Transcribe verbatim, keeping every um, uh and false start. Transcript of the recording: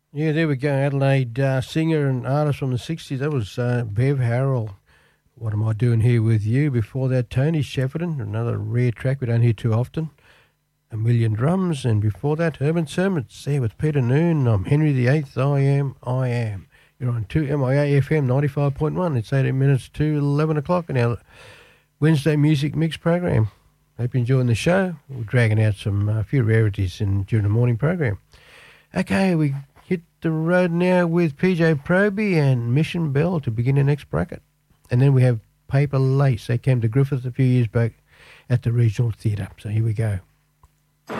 Yeah, there we go. Adelaide uh, singer and artist from the sixties. That was uh, Bev Harrell. What Am I Doing Here With You? Before that, Tony Shepperton, another rare track we don't hear too often. A Million Drums. And before that, Urban Sermons there with Peter Noon. I'm Henry the Eighth. I am, I am. You're on two M I A F M ninety-five point one. It's eighteen minutes to eleven o'clock in our Wednesday Music Mix program. Hope you're enjoying the show. We're dragging out some a uh, few rarities in, during the morning program. Okay, we hit the road now with P J Proby and Mission Bell to begin the next bracket. And then we have Paper Lace. They came to Griffith a few years back at the Regional Theatre. So here we go.